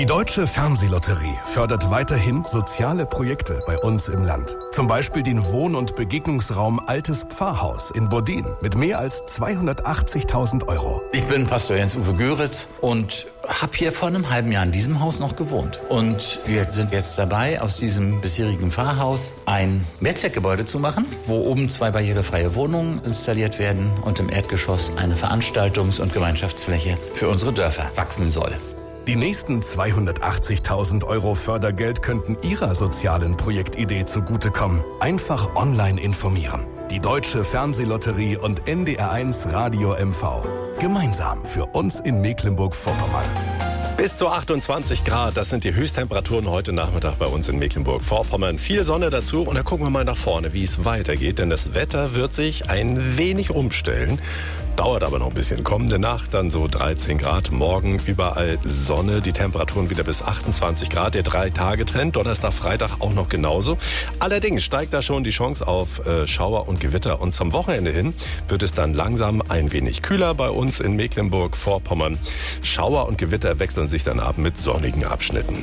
Die Deutsche Fernsehlotterie fördert weiterhin soziale Projekte bei uns im Land. Zum Beispiel den Wohn- und Begegnungsraum Altes Pfarrhaus in Bodin mit mehr als 280.000 Euro. Ich bin Pastor Jens-Uwe Göritz und habe hier vor einem halben Jahr in diesem Haus noch gewohnt. Und wir sind jetzt dabei, aus diesem bisherigen Pfarrhaus ein Mehrzweckgebäude zu machen, wo oben 2 barrierefreie Wohnungen installiert werden und im Erdgeschoss eine Veranstaltungs- und Gemeinschaftsfläche für unsere Dörfer wachsen soll. Die nächsten 280.000 Euro Fördergeld könnten Ihrer sozialen Projektidee zugutekommen. Einfach online informieren. Die Deutsche Fernsehlotterie und NDR1 Radio MV. Gemeinsam für uns in Mecklenburg-Vorpommern. Bis zu 28 Grad, das sind die Höchsttemperaturen heute Nachmittag bei uns in Mecklenburg-Vorpommern. Viel Sonne dazu und da gucken wir mal nach vorne, wie es weitergeht. Denn das Wetter wird sich ein wenig umstellen. Dauert aber noch ein bisschen. Kommende Nacht dann so 13 Grad. Morgen überall Sonne. Die Temperaturen wieder bis 28 Grad. Der 3-Tage-Trend. Donnerstag, Freitag auch noch genauso. Allerdings steigt da schon die Chance auf Schauer und Gewitter. Und zum Wochenende hin wird es dann langsam ein wenig kühler bei uns in Mecklenburg-Vorpommern. Schauer und Gewitter wechseln sich dann ab mit sonnigen Abschnitten.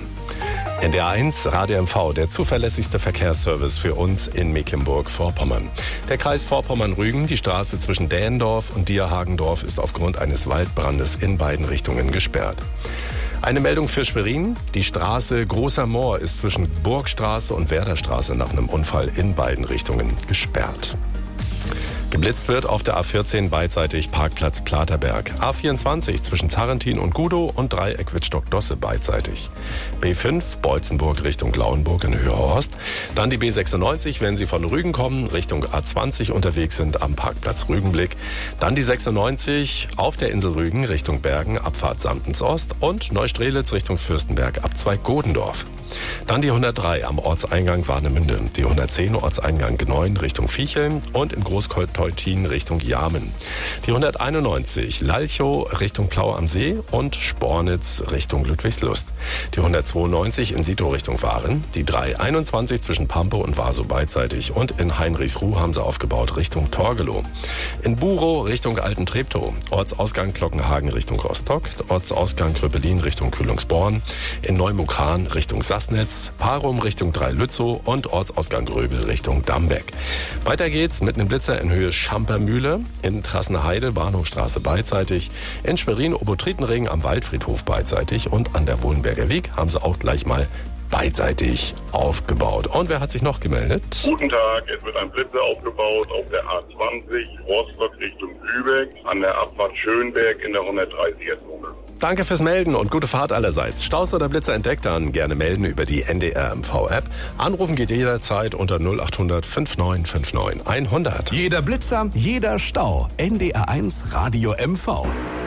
NDR1 Radio MV, der zuverlässigste Verkehrsservice für uns in Mecklenburg-Vorpommern. Der Kreis Vorpommern-Rügen, die Straße zwischen Dähendorf und Dierhagendorf ist aufgrund eines Waldbrandes in beiden Richtungen gesperrt. Eine Meldung für Schwerin. Die Straße Großer Moor ist zwischen Burgstraße und Werderstraße nach einem Unfall in beiden Richtungen gesperrt. Geblitzt wird auf der A14 beidseitig Parkplatz Platerberg. A24 zwischen Zarrentin und Gudow und Dreieck Wittstock-Dosse beidseitig. B5 Beutzenburg Richtung Lauenburg in Höherhorst. Dann die B96, wenn Sie von Rügen kommen, Richtung A20 unterwegs sind am Parkplatz Rügenblick. Dann die 96 auf der Insel Rügen Richtung Bergen, Abfahrt Samtens Ost und Neustrelitz Richtung Fürstenberg, Abzweig Godendorf. Dann die 103 am Ortseingang Warnemünde, die 110 Ortseingang Gneuen Richtung Viecheln und in Großkolteutin Richtung Jamen. Die 191 Lalchow Richtung Plau am See und Spornitz Richtung Ludwigslust. Die 192 in Sito Richtung Waren. Die 321 zwischen Pampe und Warsow beidseitig und in Heinrichsruh haben sie aufgebaut Richtung Torgelow. In Burow Richtung Alten Treptow. Ortsausgang Glockenhagen Richtung Rostock. Ortsausgang Kröpelin Richtung Kühlungsborn. In Neumukran Richtung Sassnitz. Parum Richtung Dreilützow und Ortsausgang Gröbel Richtung Dambeck. Weiter geht's mit einem Blitzer in Höhe Schampermühle. In Trassenheide Bahnhofstraße beidseitig. In Schwerin Obotritenring am Waldfriedhof beidseitig und an der Wohlenberger Wiek haben sie auch gleich mal beidseitig aufgebaut. Und wer hat sich noch gemeldet? Guten Tag, es wird ein Blitzer aufgebaut auf der A20 Rostock Richtung Lübeck an der Abfahrt Schönberg in der 130er-Zone. Danke fürs Melden und gute Fahrt allerseits. Staus oder Blitzer entdeckt, dann gerne melden über die NDR MV-App. Anrufen geht jederzeit unter 0800 5959 100. Jeder Blitzer, jeder Stau. NDR1 Radio MV.